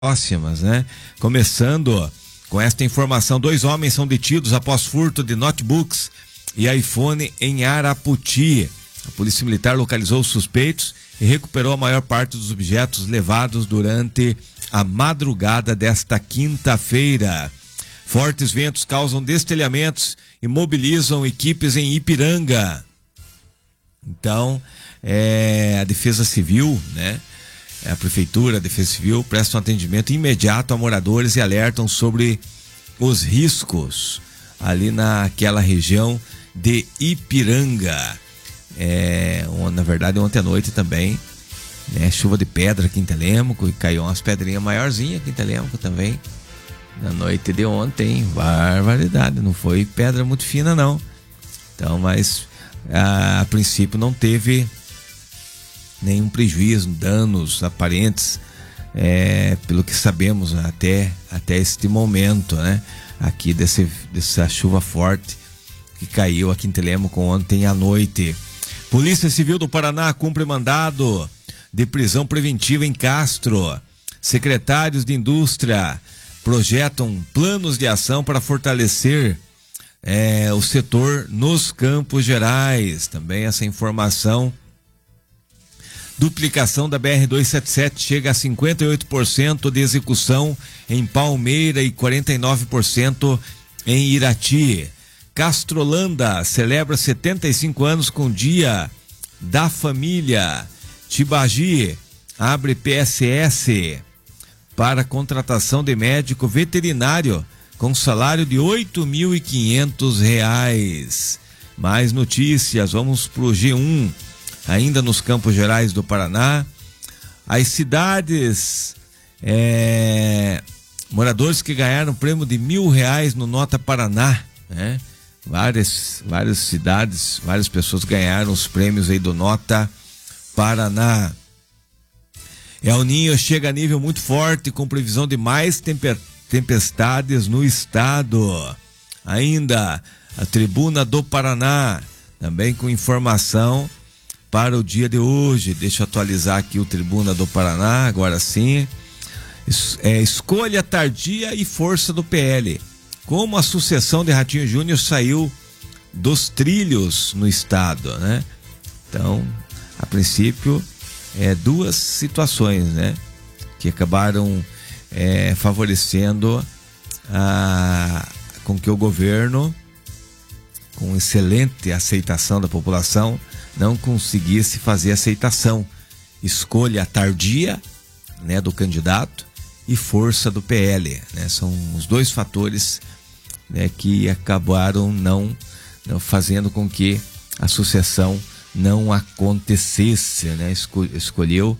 próximas, né? Começando com esta informação: 2 homens são detidos após furto de notebooks e iPhone em Araputi. A Polícia Militar localizou os suspeitos e recuperou a maior parte dos objetos levados durante a madrugada desta quinta-feira. Fortes ventos causam destelhamentos e mobilizam equipes em Ipiranga. Então, a Defesa Civil, né? A Prefeitura, a Defesa Civil prestam atendimento imediato a moradores e alertam sobre os riscos ali naquela região de Ipiranga. Na verdade, ontem à noite também, né? Chuva de pedra aqui em Telêmaco, e caiu umas pedrinhas maiorzinhas aqui em Telêmaco também. Na noite de ontem, barbaridade, não foi pedra muito fina não. Então, mas a princípio não teve nenhum prejuízo, danos aparentes, pelo que sabemos até este momento, né? Aqui dessa chuva forte que caiu aqui em Telêmaco ontem à noite. Polícia Civil do Paraná cumpre mandado de prisão preventiva em Castro. Secretários de Indústria projetam planos de ação para fortalecer o setor nos Campos Gerais. Também essa informação. Duplicação da BR-277 chega a 58% de execução em Palmeira e 49% em Irati. Castrolanda celebra 75 anos com Dia da Família. Tibagi abre PSS para contratação de médico veterinário com salário de R$ 8.500. Mais notícias, vamos para o G1. Ainda nos Campos Gerais do Paraná, as cidades, moradores que ganharam prêmio de R$ 1.000 no Nota Paraná, né? Várias cidades, várias pessoas ganharam os prêmios aí do Nota Paraná. El Niño chega a nível muito forte, com previsão de mais tempestades no estado. Ainda a Tribuna do Paraná, também com informação para o dia de hoje. Deixa eu atualizar aqui o Tribuna do Paraná, agora sim. Escolha tardia e força do PL. Como a sucessão de Ratinho Júnior saiu dos trilhos no estado, né? Então, a princípio, 2 situações, né? Que acabaram favorecendo com que o governo, com excelente aceitação da população, não conseguisse fazer aceitação. Escolha tardia, né, do candidato e força do PL, né? São os 2 fatores, né, que acabaram não fazendo com que a sucessão não acontecesse, né? Escolheu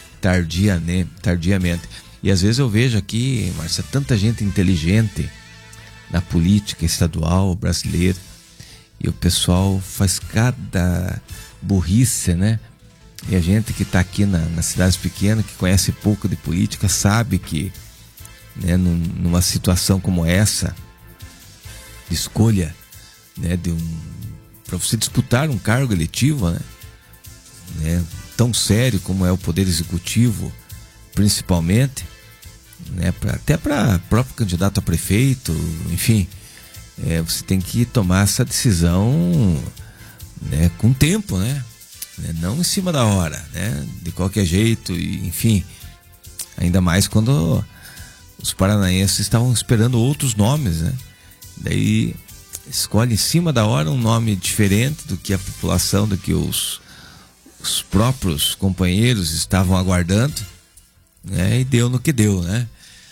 tardiamente. E às vezes eu vejo aqui, Márcia, tanta gente inteligente na política estadual brasileira, e o pessoal faz cada burrice, né? E a gente que está aqui nas cidades pequenas, que conhece pouco de política, sabe que, né, numa situação como essa, de escolha, né, para você disputar um cargo eletivo, né, tão sério como é o Poder Executivo, principalmente, né, até para próprio candidato a prefeito, enfim, você tem que tomar essa decisão, né, com tempo, né? Não em cima da hora, né? De qualquer jeito, e, enfim, ainda mais quando os paranaenses estavam esperando outros nomes, né? Daí escolhe em cima da hora um nome diferente do que a população, do que os próprios companheiros estavam aguardando, né? E deu no que deu, né?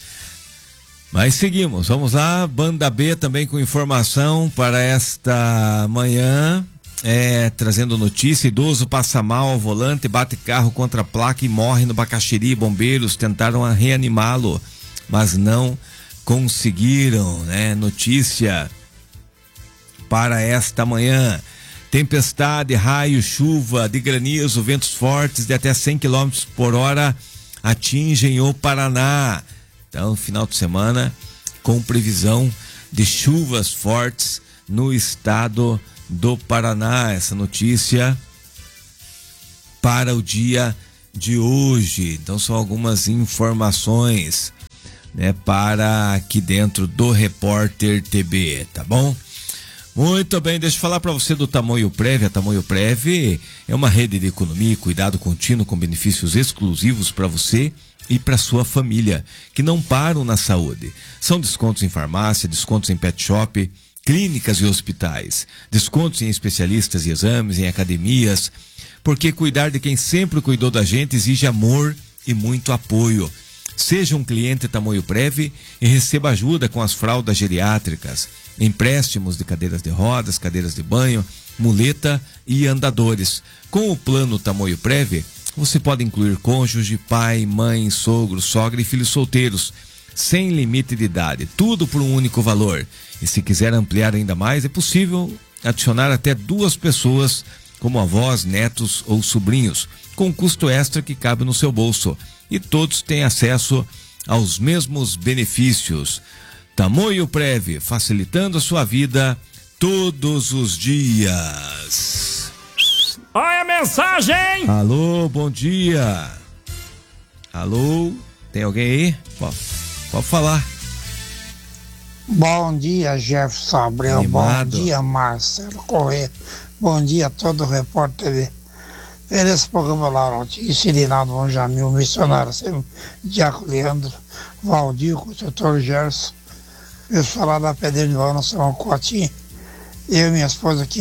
Mas seguimos, vamos lá. Banda B também com informação para esta manhã, trazendo notícia: idoso passa mal ao volante, bate carro contra a placa e morre no Bacaxiri. Bombeiros tentaram reanimá-lo, mas não conseguiram, né? Notícia para esta manhã: tempestade, raio, chuva de granizo, ventos fortes de até 100 km por hora atingem o Paraná. Então, final de semana com previsão de chuvas fortes no estado do Paraná. Essa notícia para o dia de hoje. Então são algumas informações. né, para aqui dentro do Repórter TB, tá bom? Muito bem, deixa eu falar para você do Tamoio Prev. A Tamoio Prev é uma rede de economia e cuidado contínuo com benefícios exclusivos para você e para sua família, que não param na saúde. São descontos em farmácia, descontos em pet shop, clínicas e hospitais, descontos em especialistas e exames, em academias, porque cuidar de quem sempre cuidou da gente exige amor e muito apoio. Seja um cliente Tamoio Prev e receba ajuda com as fraldas geriátricas, empréstimos de cadeiras de rodas, cadeiras de banho, muleta e andadores. Com o plano Tamoio Prev, você pode incluir cônjuge, pai, mãe, sogro, sogra e filhos solteiros, sem limite de idade, tudo por um único valor. E se quiser ampliar ainda mais, é possível adicionar até 2 pessoas, como avós, netos ou sobrinhos, com custo extra que cabe no seu bolso. E todos têm acesso aos mesmos benefícios. Tamoio Prev, facilitando a sua vida todos os dias. Olha a mensagem! Alô, bom dia. Alô, tem alguém aí? Pode falar. Bom dia, Jefferson Abreu. Animado. Bom dia, Marcelo Corrêa. Bom dia a todo o Repórter TV. Esse programa lá, Cirinaldo Bonjamil, missionário, Diaco Leandro, Valdir, construtor Gerson. Eu falar da Pedreira de Val, nós somos Cotinha. Eu e minha esposa aqui,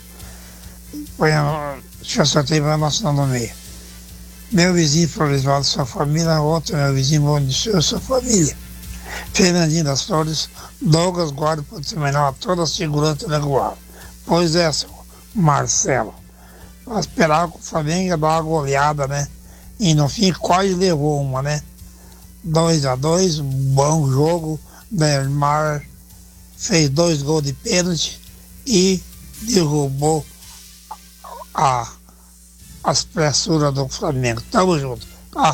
já soltei para nosso nome no meio. Meu vizinho Floresvaldo, sua família, outro meu vizinho Bom de Senhor, sua família. Fernandinho das Flores, Douglas Guarda para terminar toda a segurança legal. Pois é, seu Marcelo. Pra esperar que o Flamengo ia dar uma goleada, né? E no fim quase levou uma, né? 2-2, bom jogo. Neymar fez 2 gols de pênalti e derrubou as pressuras do Flamengo. Tamo junto.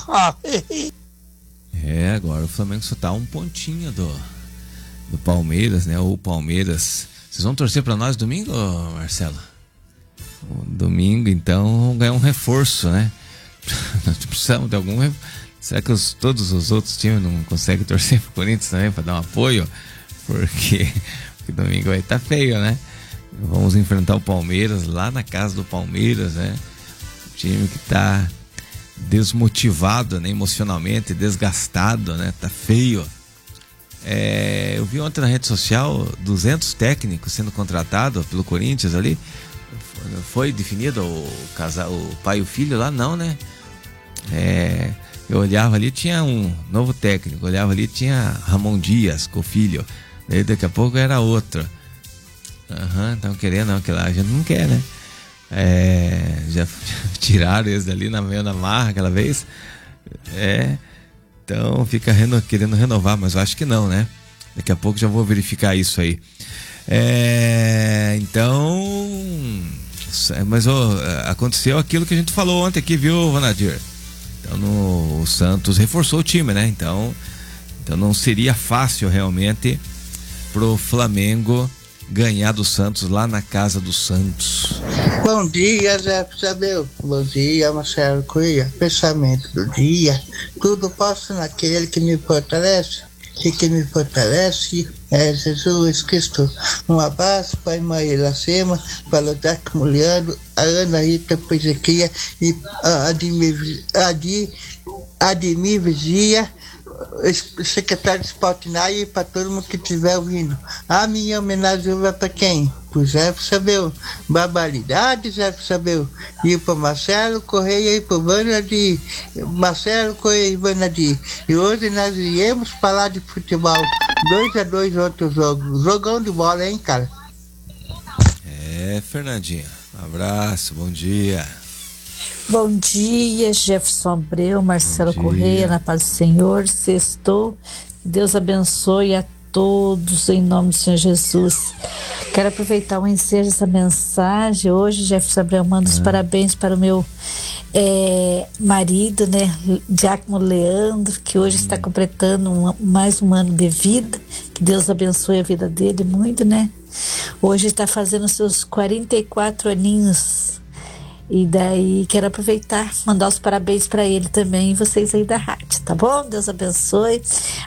Agora o Flamengo só tá um pontinho do Palmeiras, né? O Palmeiras. Vocês vão torcer pra nós domingo, Marcelo? Domingo, então, vamos ganhar um reforço, né? Nós precisamos de algum reforço. Será que todos os outros times não conseguem torcer pro Corinthians também para dar um apoio? Porque domingo vai estar feio, né? Vamos enfrentar o Palmeiras lá na casa do Palmeiras, né? O time que tá desmotivado, né? Emocionalmente, desgastado, né? Tá feio. Eu vi ontem na rede social 200 técnicos sendo contratados pelo Corinthians ali. Foi definido o pai e o filho lá? Não, né? Eu olhava ali, tinha um novo técnico. Olhava ali, tinha Ramon Dias com o filho. Daí daqui a pouco era outro. Estão querendo, não, que lá a gente não quer, né? Já tiraram eles dali meio na marra aquela vez. Então fica querendo renovar, mas eu acho que não, né? Daqui a pouco já vou verificar isso aí. Mas aconteceu aquilo que a gente falou ontem aqui, viu, Vanadir? Então o Santos reforçou o time, né? Então não seria fácil realmente pro Flamengo ganhar do Santos lá na casa do Santos. Bom dia, Zé Sabeu. Bom dia, Marcelo Cunha. Pensamento do dia. Tudo posso naquele que me fortalece. E que me fortalece é Jesus Cristo. Um abraço para a irmã Iracema, para o Daco Muliano, a Ana Rita Pezequia e a Ademir Vigia, secretário de Esporte e para todo mundo que estiver ouvindo. A minha homenagem vai para quem? Para o Zé Sabeu. Barbaridade, Zé Sabeu. E para Marcelo Correia e para o Vanadir. Marcelo Correia e Vanadir. E hoje nós viemos falar de futebol. 2-2 outros jogos. Jogão de bola, hein, cara? Fernandinha. Um abraço, bom dia. Bom dia, Jefferson Abreu, Marcelo Correia, na paz do Senhor, sextou. Deus abençoe a todos em nome do Senhor Jesus. Quero aproveitar o ensejo dessa mensagem. Hoje, Jefferson Abreu, manda os parabéns para o meu marido, né, Diácono Leandro, que hoje está completando mais um ano de vida. Que Deus abençoe a vida dele muito, né? Hoje está fazendo seus 44 aninhos. E daí quero aproveitar, mandar os parabéns para ele também e vocês aí da rádio, tá bom? Deus abençoe.